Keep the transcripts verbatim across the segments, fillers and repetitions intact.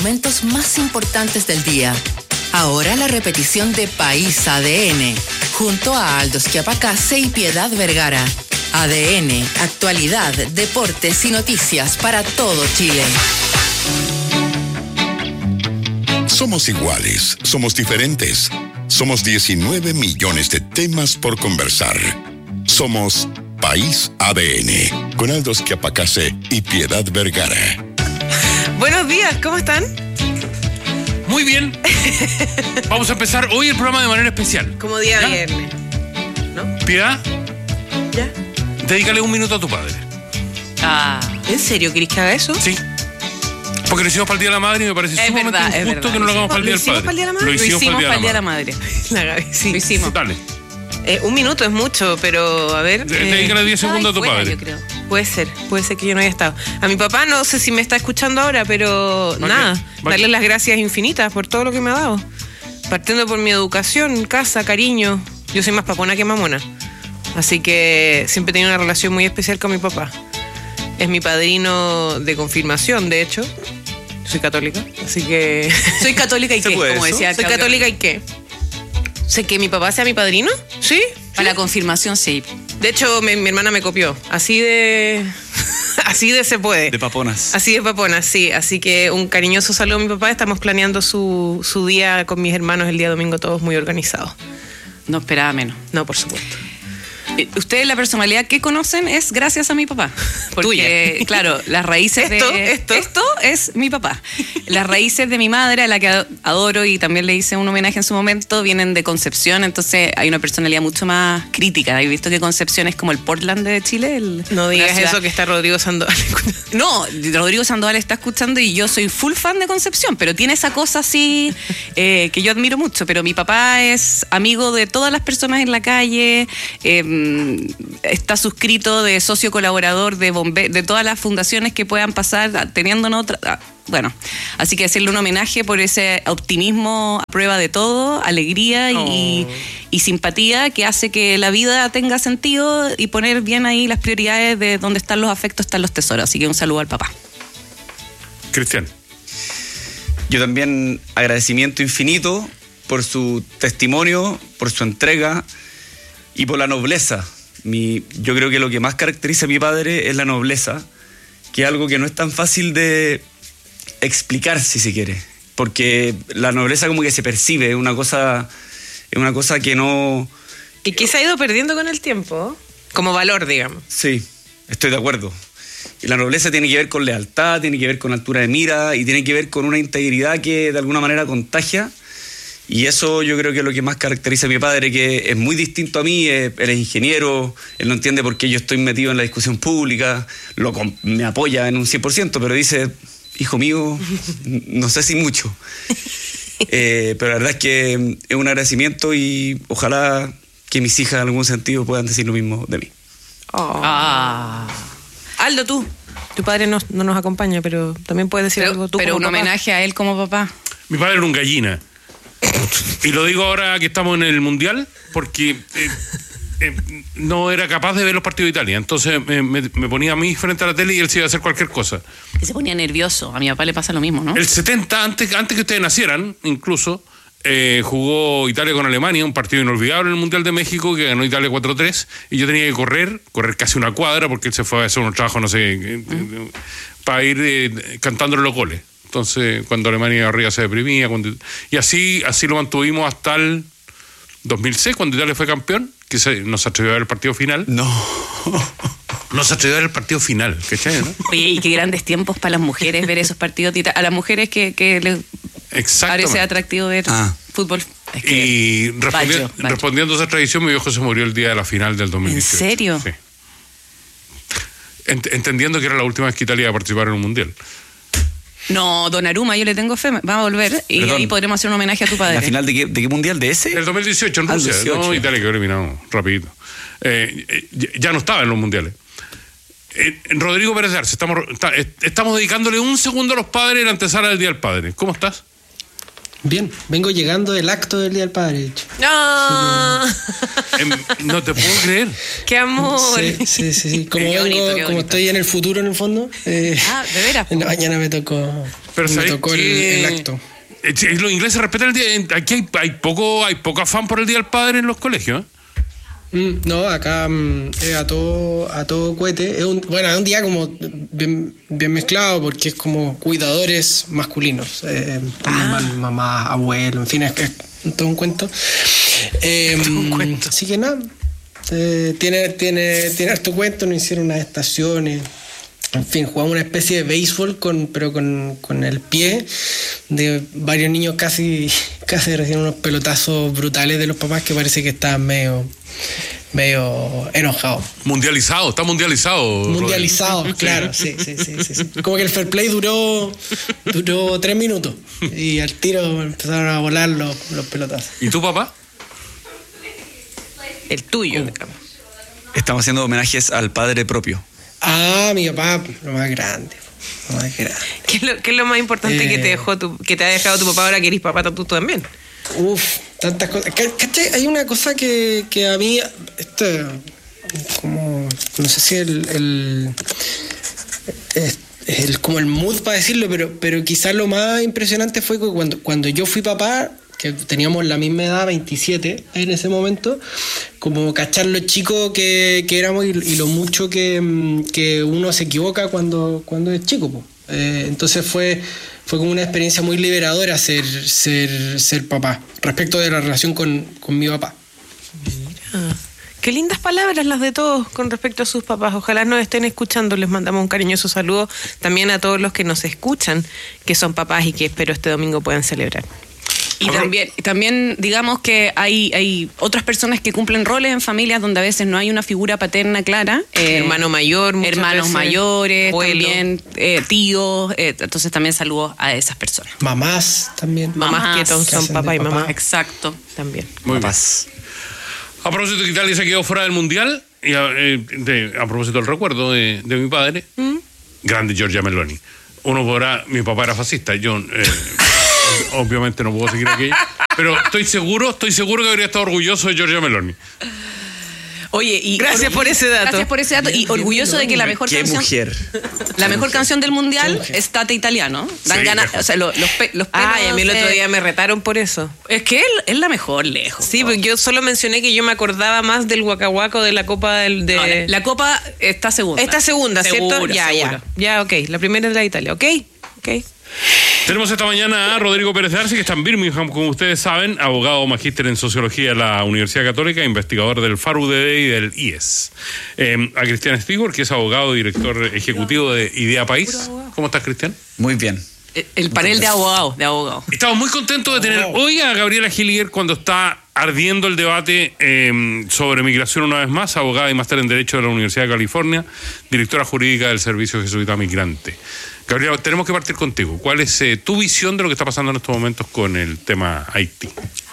momentos más importantes del día. Ahora la repetición de País A D N, junto a Aldo Schiapacase y Piedad Vergara. A D N, actualidad, deportes y noticias para todo Chile. Somos iguales, somos diferentes. Somos diecinueve millones de temas por conversar. Somos País A D N, con Aldo Schiapacase y Piedad Vergara. Buenos días, ¿cómo están? Muy bien. Vamos a empezar hoy el programa de manera especial. Como día ¿Ya? viernes, ¿no? Piedad, ¿Ya? dedícale un minuto a tu padre. Ah, ¿en serio querés que haga eso? Sí. Porque lo hicimos para el Día de la Madre y me parece Es sumamente verdad, es injusto verdad. que no lo hagamos para el Día del Padre. ¿Lo hicimos para el Día de la Madre? Lo Lo hicimos, hicimos para el Día de la Madre. La Gaby, sí. Lo hicimos. Dale. Eh, un minuto es mucho, pero a ver. De- eh, Dedícale diez segundos a tu Fuera, padre. yo creo. puede ser, puede ser que yo no haya estado. A mi papá no sé si me está escuchando ahora, pero Va nada, que- va darle que- las gracias infinitas por todo lo que me ha dado. Partiendo por mi educación, casa, cariño. Yo soy más papona que mamona. Así que siempre he tenido una relación muy especial con mi papá. Es mi padrino de confirmación, de hecho. Soy católica, así que... Soy católica y ¿Se qué, puede como eso? decía Soy Claudia. católica y qué. Sé que mi papá sea mi padrino, ¿sí? Para la confirmación, sí. De hecho, mi, mi hermana me copió. Así de... así de se puede. De paponas. Así de papona, sí. Así que un cariñoso saludo a mi papá. Estamos planeando su, su día con mis hermanos el día domingo, todos muy organizados. No esperaba menos. No, por supuesto. Eh, Ustedes la personalidad que conocen es gracias a mi papá. Porque, Tuya. claro, las raíces Esto, de... esto. es mi papá. Las raíces de mi madre, a la que ad- adoro y también le hice un homenaje en su momento, vienen de Concepción, entonces hay una personalidad mucho más crítica. ¿Has visto que Concepción es como el Portland de Chile? El- No una digas ciudad- eso que está Rodrigo Sandoval. No, Rodrigo Sandoval está escuchando y yo soy full fan de Concepción, pero tiene esa cosa así eh, que yo admiro mucho. Pero mi papá es amigo de todas las personas en la calle, eh, está suscrito de socio colaborador de bombe de todas las fundaciones que puedan pasar, teniendo otra. ah, Bueno, así que hacerle un homenaje por ese optimismo a prueba de todo, alegría y, Oh. y simpatía que hace que la vida tenga sentido y poner bien ahí las prioridades de donde están los afectos, están los tesoros. Así que un saludo al papá. Cristian. Yo también agradecimiento infinito por su testimonio, por su entrega y por la nobleza. Mi, yo creo que lo que más caracteriza a mi padre es la nobleza, que es algo que no es tan fácil de explicar, si se quiere, porque la nobleza como que se percibe, es una cosa, es una cosa que no... Y que se ha ido perdiendo con el tiempo, como valor, digamos. Sí, estoy de acuerdo. Y la nobleza tiene que ver con lealtad, tiene que ver con altura de mira y tiene que ver con una integridad que de alguna manera contagia. Y eso yo creo que es lo que más caracteriza a mi padre, que es muy distinto a mí. Él es ingeniero, él no entiende por qué yo estoy metido en la discusión pública, lo, com- me apoya en un cien por ciento, pero dice, hijo mío, no sé si mucho. Eh, pero la verdad es que es un agradecimiento y ojalá que mis hijas en algún sentido puedan decir lo mismo de mí. Oh. Ah. Aldo, tú. Tu padre no, no nos acompaña, pero también puedes decir Pero, algo tú pero como un papá. homenaje a él como papá. Mi padre era un gallina. Y lo digo ahora que estamos en el Mundial, porque eh, eh, no era capaz de ver los partidos de Italia. Entonces me, me- me ponía a mí frente a la tele y él se iba a hacer cualquier cosa. Que se ponía nervioso. A mi papá le pasa lo mismo, ¿no? El setenta, antes, antes que ustedes nacieran, incluso, eh, jugó Italia con Alemania, un partido inolvidable en el Mundial de México, que ganó Italia cuatro tres, y yo tenía que correr, correr casi una cuadra, porque él se fue a hacer un trabajo, no sé, eh, eh, para ir eh, cantándole los goles. Entonces, cuando Alemania iba arriba se deprimía. Cuando, y así, así lo mantuvimos hasta el dos mil seis, cuando Italia fue campeón, que se, nos atrevió a ver el partido final. No. Nos atrevió a ver el partido final, ¿cachai? ¿No? Oye, y qué grandes tiempos para las mujeres ver esos partidos. tita- A las mujeres que, que les Exactamente. parece atractivo ver Ah. fútbol. Es que- Y respondi- Baggio, Baggio. respondiendo a esa tradición, mi viejo se murió el día de la final del dos mil dieciocho. ¿En serio? Sí. Ent- entendiendo que era la última vez que Italia iba a participar en un mundial. No, Donnarumma, yo le tengo fe. Va a volver y Perdón. ahí podremos hacer un homenaje a tu padre. ¿La final de qué, de qué mundial? ¿De ese? El dos mil dieciocho en Ah, Rusia, dieciocho. ¿no? Italia quedó eliminado rapidito. Eh, eh, ya- ya no estaba en los mundiales. Eh, Rodrigo Pérez de Arce, estamos, está- eh, estamos dedicándole un segundo a los padres en la antesala del Día del Padre. ¿Cómo estás? Bien, vengo llegando del acto del Día del Padre, de hecho. ¡No! Em, no te puedo creer. ¡Qué amor! Sí, sí, sí. sí. Como, Qué vengo, bonito, qué como bonito. estoy en el futuro, en el fondo. eh, Ah, ¿de veras? en la mañana me tocó, Pero me ¿sabes tocó el, qué? el acto. Eh, sí, los ingleses respetan el día. Aquí hay, hay poco hay poco afán por el Día del Padre en los colegios. ¿eh? Mm, no, acá mm, es a todo, a todo cohete. Es un, bueno, es un día como bien, bien mezclado porque es como cuidadores masculinos. Eh, Ah. mamá, abuelo, en fin, es, es todo un cuento. Eh, Así que nada, eh, tiene, tiene, tiene harto cuento, nos hicieron unas estaciones. En fin, jugamos una especie de béisbol, con, pero con, con el pie, de varios niños casi, casi reciben unos pelotazos brutales de los papás que parece que estaban medio, medio enojados. Mundializado, está mundializado. Mundializados, Rodrigo. claro, sí, sí, sí, sí, sí. Como que el fair play duró, duró tres minutos y al tiro empezaron a volar los, los pelotazos. ¿Y tu papá? El tuyo. Estamos haciendo homenajes al padre propio. Ah, mi papá, lo más grande, lo más grande. ¿Qué es lo, qué es lo más importante Eh. que te dejó tu, que te ha dejado tu papá ahora que eres papá tú también? Uf, tantas cosas. Ca- ¿Cachai? Hay una cosa que, que a mí, este, como, no sé si el, el, es- es el- como el mood para decirlo, pero, pero quizás lo más impresionante fue que cuando, cuando yo fui papá, que teníamos la misma edad, veintisiete en ese momento, como cachar lo chico que, que éramos y, y lo mucho que, mm, que uno se equivoca cuando, cuando es chico, po. Eh, entonces fue, fue como una experiencia muy liberadora ser, ser, ser papá, respecto de la relación con, con mi papá. Ah, qué lindas palabras las de todos con respecto a sus papás. Ojalá nos estén escuchando. Les mandamos un cariñoso saludo también a todos los que nos escuchan, que son papás y que espero este domingo puedan celebrar. Y también, y también digamos que hay, hay otras personas que cumplen roles en familias donde a veces no hay una figura paterna clara. eh, Hermano mayor, muchas hermanos veces, mayores, abuelo. también eh, tíos. eh, entonces también saludos a esas personas. Mamás también. Mamás, Mamás que son que hacen papá de y mamá. papá. Exacto, también. Muy bien. Papás. A propósito que Italia se quedó fuera del Mundial, y a, eh, de- a propósito del recuerdo de, de mi padre, grande Giorgia Meloni. Uno podrá, mi papá era fascista, yo eh, obviamente no puedo seguir aquello, pero estoy seguro, estoy seguro que habría estado orgulloso de Giorgia Meloni. Oye, y Gracias por ese dato. Gracias por ese dato y orgulloso de que la mejor Qué canción, mujer. la mejor canción del mundial es Tate Italiano. Dan Sí, ganas, lejos. o sea, lo- los, pe- los pelos, Ay, a mí el otro eh, día me retaron por eso. es que él es la mejor lejos. Sí, porque yo solo mencioné que yo me acordaba más del Huacahuaco de la Copa del, de... No, la, la copa está segunda. Esta segunda, ¿cierto? Segura, ya, segura. ya. Ya, ok. La primera es la de Italia, ¿ok? Ok. Tenemos esta mañana a Rodrigo Pérez de Arce, que está en Birmingham, como ustedes saben, abogado magíster en Sociología de la Universidad Católica, investigador del F A R U D D y del I E S. Eh, a Cristian Stigor, que es abogado y director ejecutivo de Idea País. ¿Cómo estás, Cristian? Muy bien. El, el panel de abogados, de abogados. Estamos muy contentos de tener hoy a Gabriela Gilliger cuando está ardiendo el debate eh, sobre migración una vez más, abogada y máster en Derecho de la Universidad de California, directora jurídica del Servicio Jesuita Migrante. Gabriela, tenemos que partir contigo. ¿Cuál es eh, tu visión de lo que está pasando en estos momentos con el tema Haití?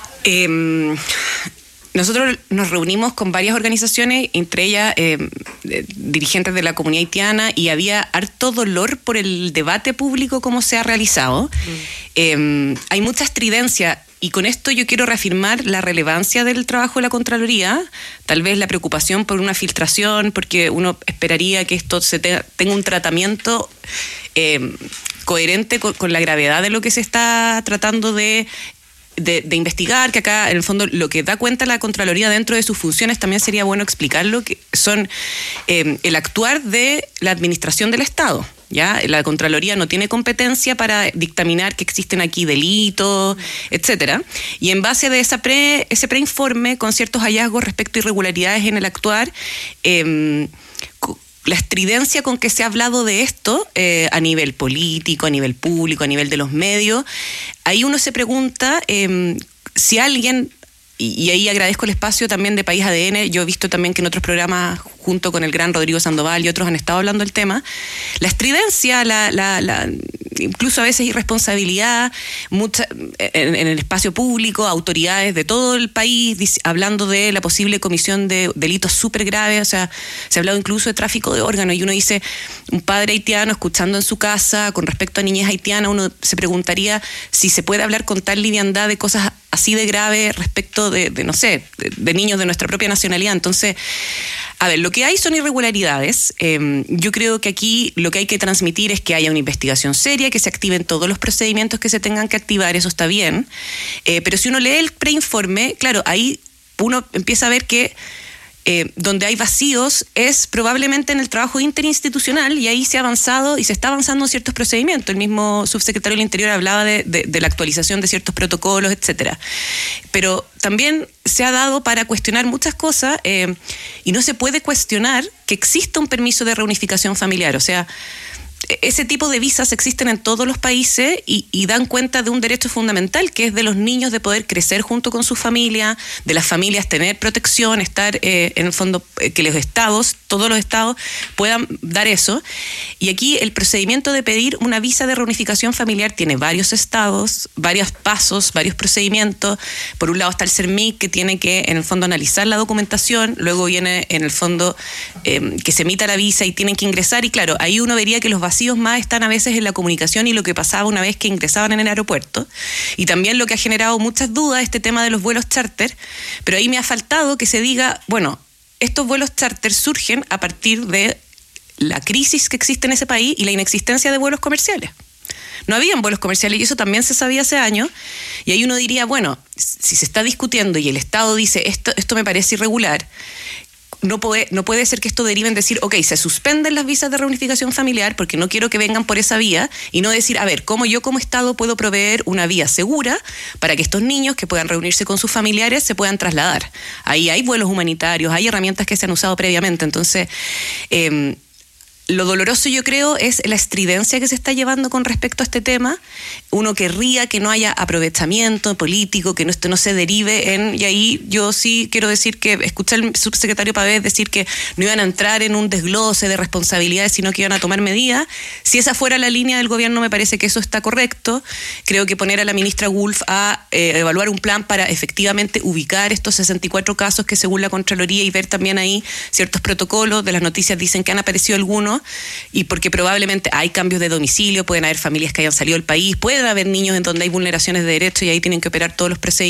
Eh, nosotros nos reunimos con varias organizaciones, entre ellas eh, eh, dirigentes de la comunidad haitiana, y había harto dolor por el debate público como se ha realizado. Mm. Eh, hay mucha estridencia. Y con esto yo quiero reafirmar la relevancia del trabajo de la Contraloría, tal vez la preocupación por una filtración, porque uno esperaría que esto se te, tenga un tratamiento eh, coherente con, con la gravedad de lo que se está tratando de, de, de investigar, que acá en el fondo lo que da cuenta la Contraloría dentro de sus funciones también sería bueno explicarlo, que son eh, el actuar de la administración del Estado. ¿Ya? La Contraloría no tiene competencia para dictaminar que existen aquí delitos, etcétera. Y en base de esa pre, ese preinforme, con ciertos hallazgos respecto a irregularidades en el actuar, eh, la estridencia con que se ha hablado de esto eh, a nivel político, a nivel público, a nivel de los medios, ahí uno se pregunta eh, si alguien y, y ahí agradezco el espacio también de País A D N. Yo he visto también que en otros programas, junto con el gran Rodrigo Sandoval y otros, han estado hablando del tema. La estridencia, la, la, la, incluso a veces irresponsabilidad, mucha, en, en el espacio público, autoridades de todo el país hablando de la posible comisión de delitos súper graves. O sea, se ha hablado incluso de tráfico de órganos, y uno dice, un padre haitiano escuchando en su casa con respecto a niñez haitiana, uno se preguntaría si se puede hablar con tal liviandad de cosas así de graves respecto de, de no sé, de, de niños de nuestra propia nacionalidad. Entonces, a ver, lo que hay son irregularidades. Eh, yo creo que aquí lo que hay que transmitir es que haya una investigación seria, que se activen todos los procedimientos que se tengan que activar, eso está bien. Eh, pero si uno lee el preinforme, claro, ahí uno empieza a ver que Eh, donde hay vacíos es probablemente en el trabajo interinstitucional, y ahí se ha avanzado y se está avanzando en ciertos procedimientos. El mismo subsecretario del Interior hablaba de, de, de la actualización de ciertos protocolos, etcétera. Pero también se ha dado para cuestionar muchas cosas, eh, y no se puede cuestionar que exista un permiso de reunificación familiar. O sea, ese tipo de visas existen en todos los países y, y dan cuenta de un derecho fundamental, que es de los niños de poder crecer junto con su familia, de las familias tener protección, estar eh, en el fondo, eh, que los estados, todos los estados puedan dar eso. Y aquí el procedimiento de pedir una visa de reunificación familiar tiene varios estados, varios pasos, varios procedimientos. Por un lado está el CERMIC, que tiene que en el fondo analizar la documentación, luego viene en el fondo eh, que se emita la visa y tienen que ingresar, y claro, ahí uno vería que los vacíos más están a veces en la comunicación y lo que pasaba una vez que ingresaban en el aeropuerto, y también lo que ha generado muchas dudas, este tema de los vuelos charter. Pero ahí me ha faltado que se diga, bueno, estos vuelos charter surgen a partir de la crisis que existe en ese país y la inexistencia de vuelos comerciales. No habían vuelos comerciales, y eso también se sabía hace años, y ahí uno diría, bueno, si se está discutiendo y el Estado dice, esto, esto me parece irregular, No puede, no puede ser que esto derive en decir, ok, se suspenden las visas de reunificación familiar porque no quiero que vengan por esa vía, y no decir, a ver, ¿cómo yo como Estado puedo proveer una vía segura para que estos niños que puedan reunirse con sus familiares se puedan trasladar? Ahí hay vuelos humanitarios, hay herramientas que se han usado previamente. Entonces, eh, lo doloroso, yo creo, es la estridencia que se está llevando con respecto a este tema. Uno querría que no haya aprovechamiento político, que no, esto no se derive en... Y ahí yo sí quiero decir que escuché al subsecretario Pavés decir que no iban a entrar en un desglose de responsabilidades, sino que iban a tomar medidas. Si esa fuera la línea del gobierno, me parece que eso está correcto. Creo que poner a la ministra Wolf a eh, evaluar un plan para efectivamente ubicar estos sesenta y cuatro casos que según la Contraloría, y ver también ahí ciertos protocolos, de las noticias dicen que han aparecido algunos, y porque probablemente hay cambios de domicilio, pueden haber familias que hayan salido del país, pueden haber niños en donde hay vulneraciones de derechos y ahí tienen que operar todos los procedimientos.